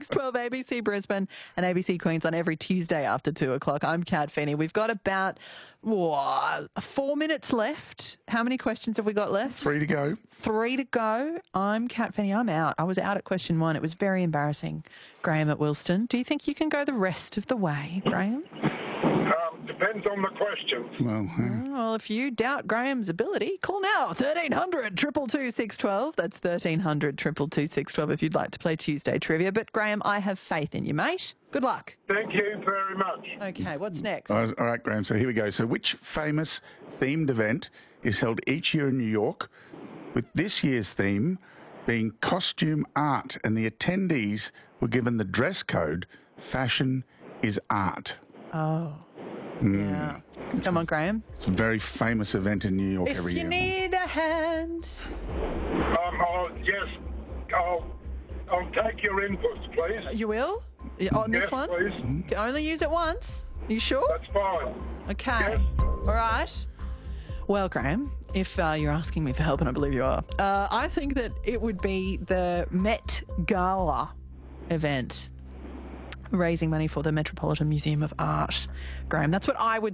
612 ABC Brisbane and ABC Queensland every Tuesday after 2 o'clock. I'm Kat Feeney. We've got about 4 minutes left. How many questions have we got left? 3 to go. 3 to go. I'm Kat Feeney. I'm out. I was out at question 1. It was very embarrassing. Graham at Wilston. Do you think you can go the rest of the way, Graham? Depends on the questions. Well, if you doubt Graham's ability, call now. 1300 222 612. That's 1300 222 612 if you'd like to play Tuesday Trivia. But, Graham, I have faith in you, mate. Good luck. Thank you very much. Okay, what's next? All right, Graham, so here we go. So which famous themed event is held each year in New York, with this year's theme being costume art, and the attendees were given the dress code, fashion is art? Oh. Yeah. Come on, Graham. It's a very famous event in New York every year. If you need a hand. I'll take your inputs, please. You will? On this one? Please. You can only use it once. You sure? That's fine. Okay. Yes. All right. Well, Graham, if you're asking me for help, and I believe you are, I think that it would be the Met Gala event, raising money for the Metropolitan Museum of Art. Graham, that's what I would